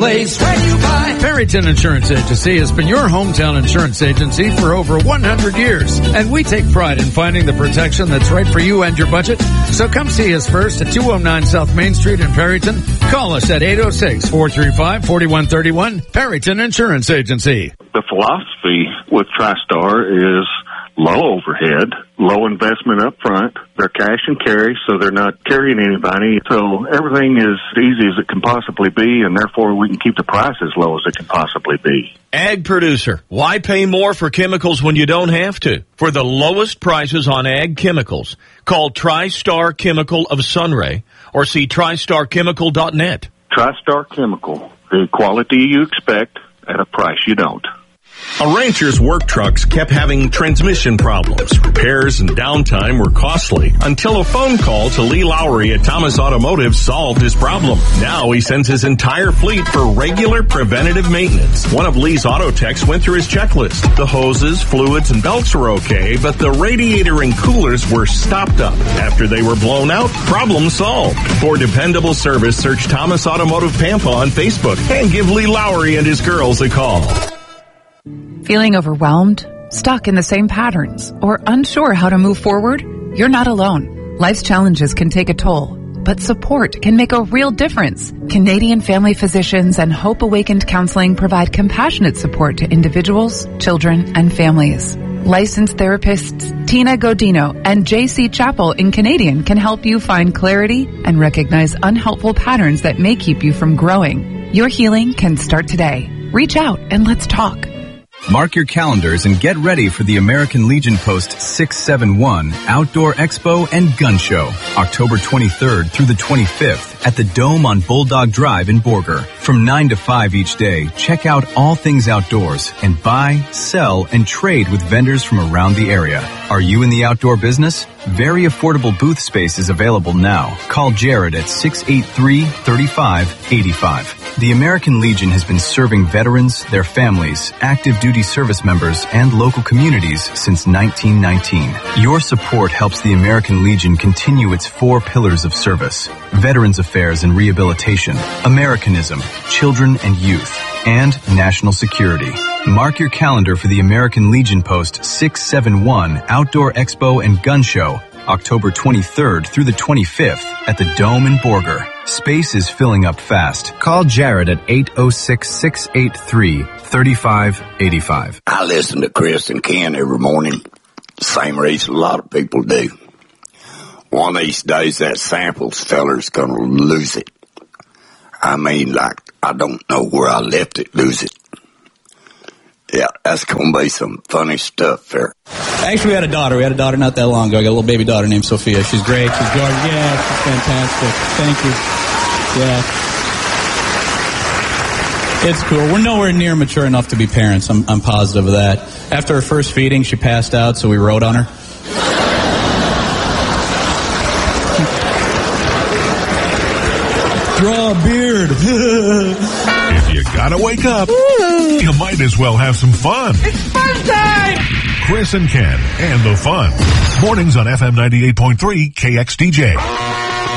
place where you buy. Perryton Insurance Agency has been your hometown insurance agency for over 100 years, and we take pride in finding the protection that's right for you and your budget. So come see us first at 209 South Main Street in Perryton. Call us at 806-435-4131. Perryton Insurance Agency. The philosophy with TriStar is low overhead, low investment up front. They're cash and carry, so they're not carrying anybody. So everything is as easy as it can possibly be, and therefore we can keep the price as low as it can possibly be. Ag producer, why pay more for chemicals when you don't have to? For the lowest prices on ag chemicals, call TriStar Chemical of Sunray or see TriStarChemical.net. TriStar Chemical, the quality you expect at a price you don't. A rancher's work trucks kept having transmission problems. Repairs and downtime were costly until a phone call to Lee Lowry at Thomas Automotive solved his problem. Now he sends his entire fleet for regular preventative maintenance. One of Lee's auto techs went through his checklist. The hoses, fluids, and belts were okay, but the radiator and coolers were stopped up. After they were blown out, problem solved. For dependable service, search Thomas Automotive Pampa on Facebook and give Lee Lowry and his girls a call. Feeling overwhelmed, stuck in the same patterns, or unsure how to move forward? You're not alone. Life's challenges can take a toll, but support can make a real difference. Canadian Family Physicians and Hope Awakened Counseling provide compassionate support to individuals, children, and families. Licensed therapists Tina Godino and J.C. Chappell in Canadian can help you find clarity and recognize unhelpful patterns that may keep you from growing. Your healing can start today. Reach out and let's talk. Mark your calendars and get ready for the American Legion Post 671 Outdoor Expo and Gun Show, October 23rd through the 25th at the Dome on Bulldog Drive in Borger. From 9 to 5 each day, check out all things outdoors and buy, sell, and trade with vendors from around the area. Are you in the outdoor business? Very affordable booth space is available now. Call Jared at 683-3585. The American Legion has been serving veterans, their families, active duty service members, and local communities since 1919. Your support helps the American Legion continue its 4 pillars of service: Veterans Affairs and Rehabilitation, Americanism, Children and Youth, and National Security. Mark your calendar for the American Legion Post 671 Outdoor Expo and Gun Show, October 23rd through the 25th at the Dome in Borger. Space is filling up fast. Call Jared at 806-683-3585. I listen to Chris and Ken every morning, same reason a lot of people do. One of these days that samples feller's gonna lose it. I mean, like, I don't know where I left it, lose it. Yeah, that's gonna be some funny stuff there. Actually, we had a daughter. We had a daughter not that long ago. I got a little baby daughter named Sophia. She's great. She's gorgeous. Yeah, she's fantastic. Thank you. Yeah. It's cool. We're nowhere near mature enough to be parents. I'm positive of that. After her first feeding, she passed out, so we rode on her. Draw a beard. If you gotta wake up, you might as well have some fun. It's fun time! Chris and Ken and the fun. Mornings on FM 98.3 KXDJ.